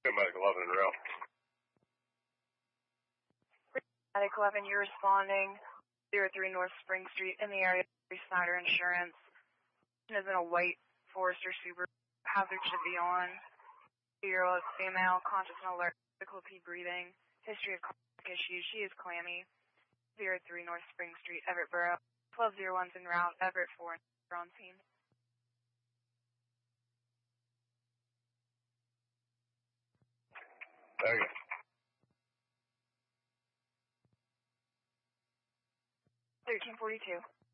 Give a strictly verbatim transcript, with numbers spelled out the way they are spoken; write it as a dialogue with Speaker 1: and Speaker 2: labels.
Speaker 1: Medic eleven en route.
Speaker 2: Medic eleven, you're responding zero three North Spring Street in the area of Snyder Insurance. Is in a white Forester Subaru, hazard should be on. Two-year-old female, conscious and alert, difficulty breathing, history of cardiac issues. She is clammy. zero three North Spring Street, Everett Borough. twelve oh one's en route, Everett four, on scene.
Speaker 1: Okay.
Speaker 2: thirteen forty-two.